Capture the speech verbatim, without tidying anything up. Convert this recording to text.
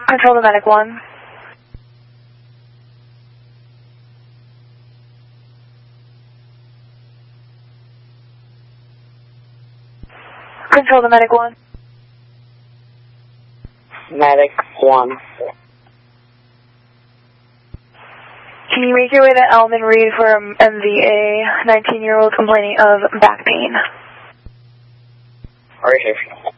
Control to medic one. Control to medic one. Medic one. Can you make your way to Elman Reed for M V A, nineteen-year-old complaining of back pain? Right here.